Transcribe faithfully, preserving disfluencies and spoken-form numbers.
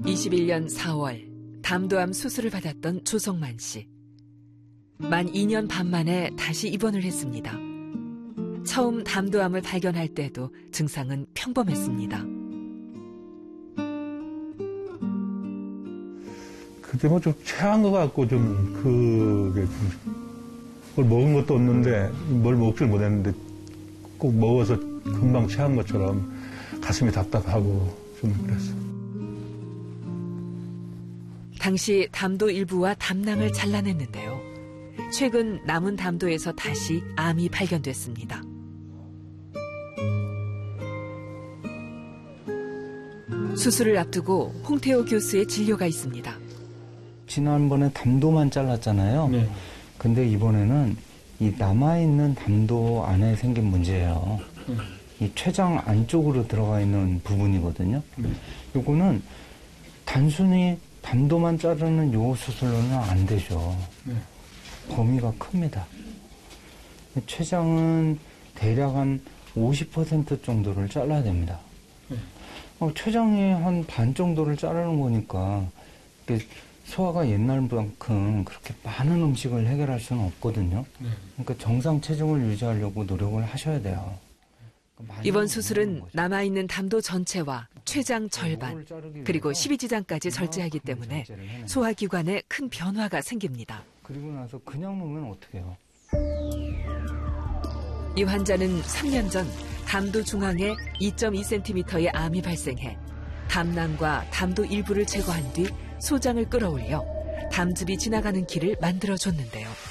이천이십일 년 사월 담도암 수술을 받았던 조성만 씨. 만 이 년 반 만에 다시 입원을 했습니다. 처음 담도암을 발견할 때도 증상은 평범했습니다. 그때 뭐 좀 체한 것 같고 좀 그게 뭘 먹은 것도 없는데 뭘 먹질 못했는데 꼭 먹어서 금방 체한 것처럼 가슴이 답답하고 좀 그랬어요. 당시 담도 일부와 담낭을 잘라냈는데요. 최근 남은 담도에서 다시 암이 발견됐습니다. 수술을 앞두고 홍태호 교수의 진료가 있습니다. 지난번에 담도만 잘랐잖아요. 네. 근데 이번에는 이 남아있는 담도 안에 생긴 문제예요. 네. 이 췌장 안쪽으로 들어가 있는 부분이거든요. 네. 요거는 단순히 담도만 자르는 요 수술로는 안 되죠. 네. 범위가 큽니다. 췌장은 대략 한 오십 퍼센트 정도를 잘라야 됩니다. 네. 어, 췌장이 한 반 정도를 자르는 거니까 소화가 옛날만큼 그렇게 많은 음식을 해결할 수는 없거든요. 네. 그러니까 정상 체중을 유지하려고 노력을 하셔야 돼요. 이번 수술은 남아있는 담도 전체와 췌장 절반, 그리고 십이지장까지 절제하기 때문에 소화기관에 큰 변화가 생깁니다. 그리고 나서 그냥 놓으면 어떡해요? 이 환자는 삼 년 전 담도 중앙에 이 점 이 센티미터의 암이 발생해 담낭과 담도 일부를 제거한 뒤 소장을 끌어올려 담즙이 지나가는 길을 만들어줬는데요.